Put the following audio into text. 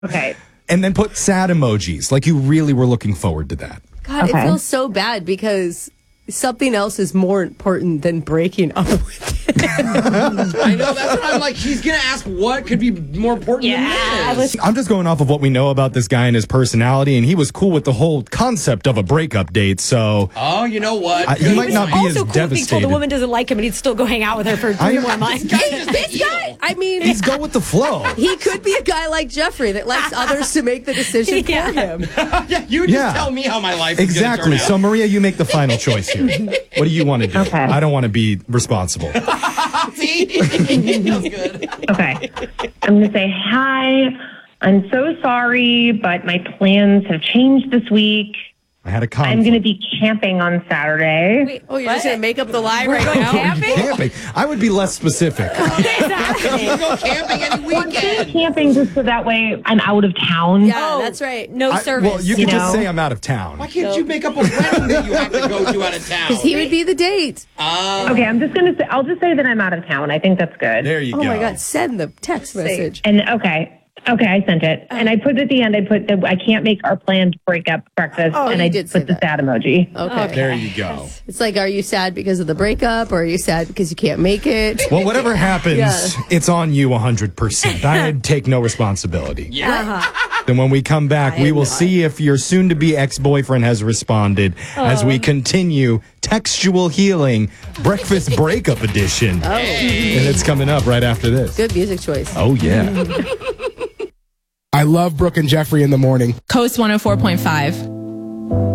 Okay. And then put sad emojis, like you really were looking forward to that. God, it feels so bad because something else is more important than breaking up with him. I know, that's what I'm like. She's going to ask what could be more important than this. I'm just going off of what we know about this guy and his personality, and he was cool with the whole concept of a breakup date, so... Oh, you know what? He might not be as also cool if he told devastated. the woman doesn't like him and he'd still go hang out with her for 3 more months. This guy, I mean... He's go with the flow. He could be a guy like Jeffrey that likes others to make the decision for him. Yeah, you just tell me how my life is going to turn out. So, Maria, you make the final choice here. What do you want to do? Okay. I don't want to be responsible. See? Feels good. Okay. I'm going to say, hi, I'm so sorry, but my plans have changed this week. I had a conflict. I'm going to be camping on Saturday. Wait, Oh, you're just going to make up the lie right going now? camping? Camping. I would be less specific. Exactly. You go camping any weekend. Camping just so that way I'm out of town. Yeah, that's right. No service. Well, you can You just know? say I'm out of town. Why can't you make up a wedding that you have to go to out of town? He would be the date. Okay, I'm just going to say, I'll just say that I'm out of town. I think that's good. There you Oh go. my God, send the text message. And okay, I sent it. And I put at the end, I put that I can't make our planned breakup breakfast. Oh, and you I did say put the that. sad emoji. Okay. There you go. It's like, are you sad because of the breakup or are you sad because you can't make it? Well, whatever happens, Yeah. it's on you 100%. I take no responsibility. Yeah. Then when we come back, we will see if your soon-to-be ex-boyfriend has responded as we continue Textual Healing Breakfast Breakup Edition. Oh, And it's coming up right after this. good music choice. Oh, yeah. I love Brooke and Jeffrey in the morning. Coast 104.5.